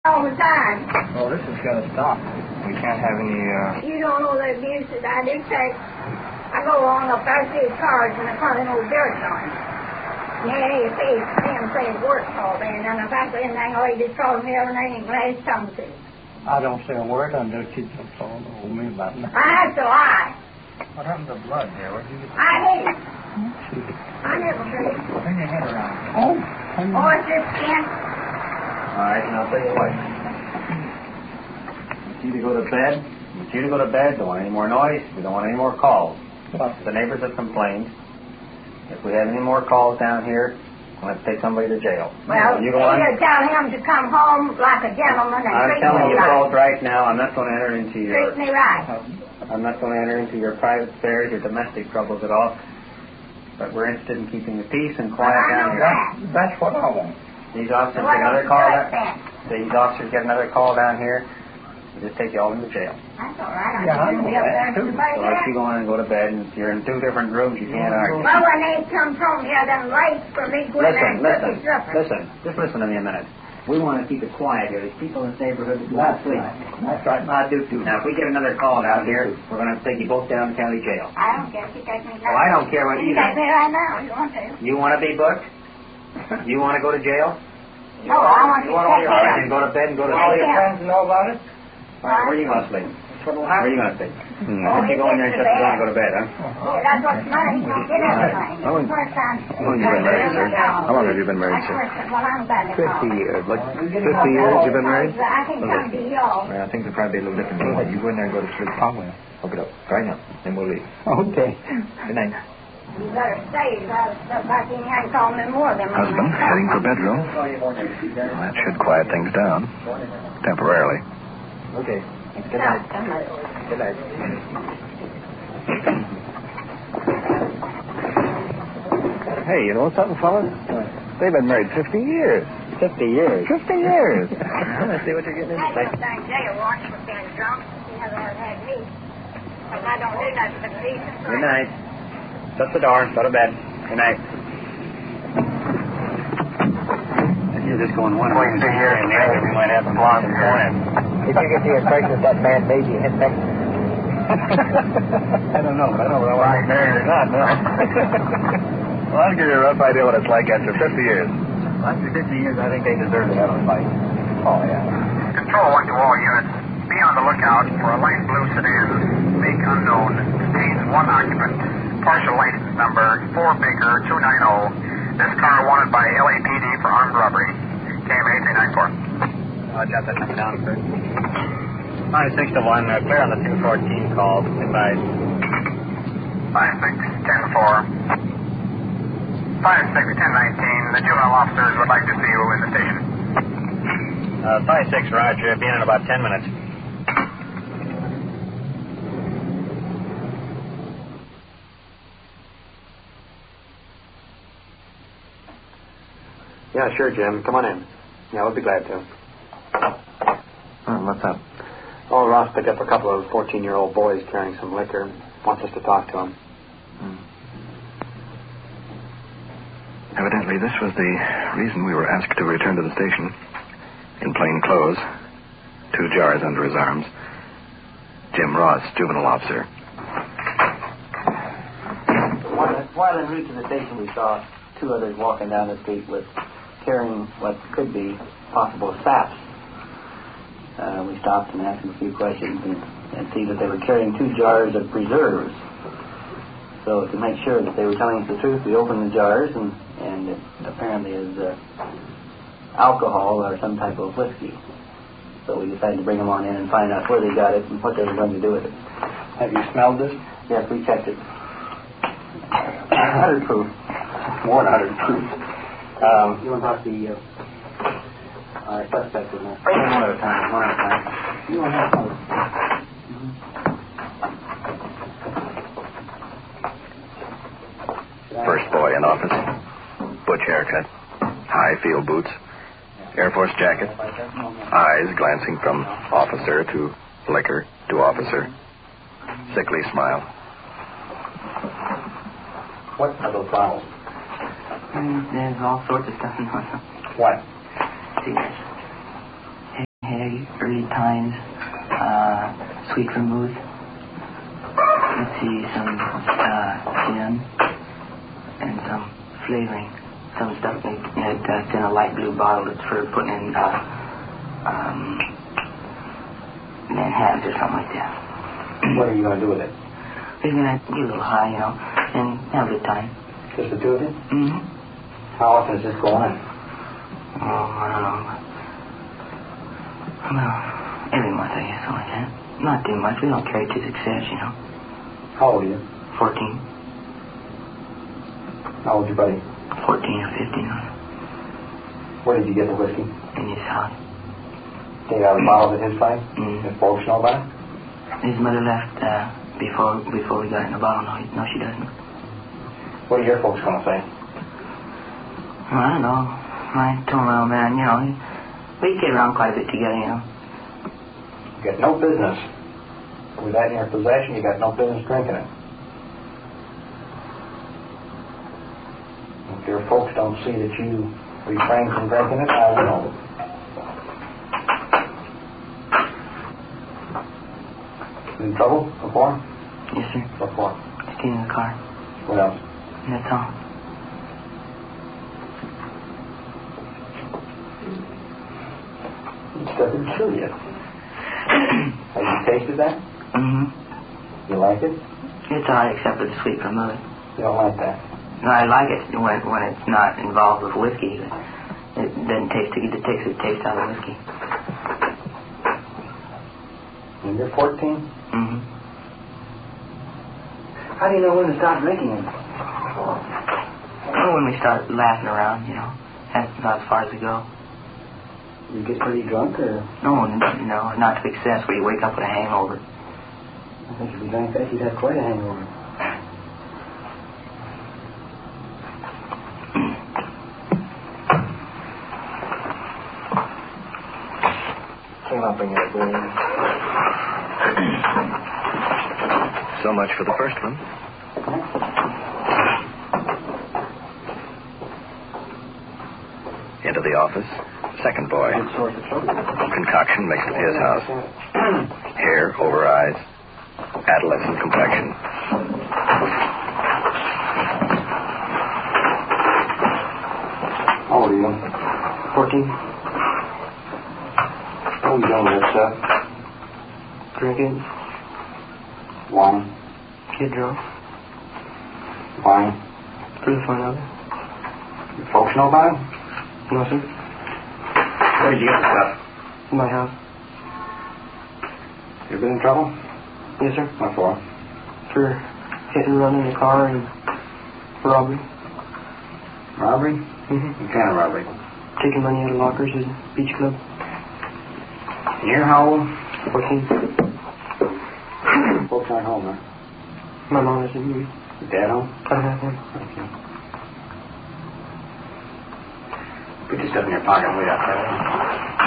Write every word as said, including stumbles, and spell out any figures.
all the time. Well, this is going to stop. We can't have any, uh... You don't know the abuse that I do take. I go along up there, see his cars in the front of no dirt on him. Yeah, you see, him say his work's all day, and then if I say anything, oh, he just calls me every name and glad tongue to. I don't say a word under it. You just don't hold me about nothing. I have to lie. What happened to blood there? What did you get? I hate it. I never did. Turn your head around. Oh. Oh, it's just skin. All right, and I'll tell you what. It's you to go to bed. It's you to go to bed. Don't want any more noise. We don't want any more calls. The neighbors have complained. If we have any more calls down here, we'll have to take somebody to jail. Well, you either tell him to come home like a gentleman and I'm treat telling me you right. both right now, I'm not going to enter into your... Treat me right. I'm not going to enter into your private affairs, your domestic troubles at all. But we're interested in keeping the peace and quiet well, down here. That. That's what I want. These officers so get another call. Down, these officers get another call down here. We'll just take you all into jail. That's all right. I yeah, can be up there So let you go on and go to bed. And if you're in two different rooms, you can't argue. Well, when they come home here, then late for me to go in there and cook his supper. Listen, just listen to me a minute. We want to keep it quiet here. There's people in this neighborhood that do not sleep. That's right. I do too. Now, if we get another call down here, we're going to take you both down to county jail. I don't care if you take me down. Well, I don't care what you do. You take me right now. You want to? You want to be booked? You want to go to jail? No, I want you to take me All right, down. then go to bed and go to All sleep. your friends know about it? All right, where are you going to sleep? Where are you going to sleep? Hmm. Why don't you go in there and shut the door and go to bed, huh? Yeah, that's what's money. You don't get everything. How long- First time. How long have you been married, sir? How long have you been married, sir? Well, I'm glad to Fifty call. years. Like fifty years you've been married? I can come to y'all. Well, things will probably be a little different. Go ahead. You go in there and go to sleep. I will. Hook it up. Right now. Then we'll leave. Okay. Good night. You better stay. That's like you ain't calling me more than Husband, heading for bedroom. Well, that should quiet things down. Temporarily. Okay. Good night. Good night. Hey, you know something, fellas? They've been married fifty years. Fifty years. Fifty years. Let's see what you're getting I into. just thank jail once for being drunk. He never had me. But I don't do nothing but decent. Good night. Shut the door. Go to bed. Good night. If you're just going one way, two years, and maybe we might have a blonde and one. If you get the impression that man baby hit me. I don't know. I don't know whether I want to get married or not, no. Well, I'll give you a rough idea what it's like after fifty years. After fifty years, I think they deserve to have a fight. Oh, yeah. Control one to all units. Be on the lookout for a light blue sedan, make unknown, contains one occupant, partial license number four Baker two nine zero. This car wanted by L A P D for armed robbery. K M A three nine four. I'll jot that number down first. Five six to one, uh, clear on the two fourteen call. Advise. Five six ten four. Five six ten nineteen. The juvenile officers would like to see you in the station. Uh, five six, Roger. Be in in about ten minutes. Yeah, sure, Jim. Come on in. Yeah, we'll be glad to. Oh, what's up? Oh, Ross picked up a couple of fourteen-year-old boys carrying some liquor. Wants us to talk to them. Hmm. Evidently, this was the reason we were asked to return to the station. In plain clothes, two jars under his arms. Jim Ross, juvenile officer. While, while en route to the station, we saw two others walking down the street with carrying what could be possible saps. Uh, we stopped and asked them a few questions and, and see that they were carrying two jars of preserves. So to make sure that they were telling us the truth, we opened the jars, and, and it apparently is uh, alcohol or some type of whiskey. So we decided to bring them on in and find out where they got it and what they were going to do with it. Have you smelled this? Yes, we checked it. one hundred proof. More than one hundred proof. Um, You want to talk to the uh, our suspect in there? One at a time. One at a time. You want to have some? First boy in office. Butch haircut. High field boots. Air Force jacket. Eyes glancing from officer to liquor to officer. Sickly smile. What are those bottles? Mm, there's all sorts of stuff in there. what? See, curry tines, uh, sweet vermouth. Let's see, some uh, gin and some flavoring. Some stuff in, that's in a light blue bottle that's for putting in uh, um, Manhattans or something like that. What are you going to do with it? We're going to get a little high, you know, and have a good time. Just the two of you? Mm-hmm. How often does this go on? Oh, I don't know. Well, every month, I guess, something like that. Not too much. We don't carry it to success, you know. How old are you? Fourteen. How old is your buddy? Fourteen or fifteen. Where did you get the whiskey? In his house. Take out a bottle at his place? Mm. His folks know about it? His mother left uh, before before we got in the bottle. No, no, she doesn't. What are your folks going to say? Well, I don't know. I told my old man, you know, we get around quite a bit together, you know. You got no business. With that in your possession, you got no business drinking it. If your folks don't see that you refrain from drinking it, I will know. In trouble before? Yes, sir. Before. Stealing the car. What else? And that's all. It doesn't chew you. Have you tasted that? Mm-hmm. You like it? It's all right except for the sweet vermouth. You don't like that? No, I like it when when it's not involved with whiskey. It doesn't taste it. It takes the taste out of whiskey. And you're fourteen? Mm-hmm. How do you know when to stop drinking it? Well, when we start laughing around, you know, that's about as far as we go. You get pretty drunk, or? No, no, not to excess where you wake up with a hangover. I think if you drank that, you'd have quite a hangover. Came up in your brain. So much for the first one. Into the office. Second boy. Good source of trouble. Concoction mixed at his house. Hair over eyes. Adolescent complexion. How old are you? Fourteen. What are you doing with that stuff? Drinking. Wine. Get drunk. Wine. For the fun of it. Your folks know about it? No, sir. Where did you get the stuff? In my house. You been in trouble? Yes, sir. What for? For hit and run in the car and robbery. Robbery? Mm-hmm. What kind of robbery? Taking money out of lockers at the beach club. You're how old? Fourteen. Folks aren't home, huh? My mom isn't here. Your dad home? I don't have one. Okay. Put your stuff in your pocket and wait outside.